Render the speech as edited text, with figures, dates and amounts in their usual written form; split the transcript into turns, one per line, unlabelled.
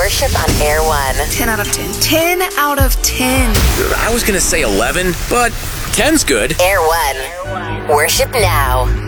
Worship on Air One.
10 out of 10. 10 out of 10.
I was going to say 11, but 10's good.
Air One. Worship now.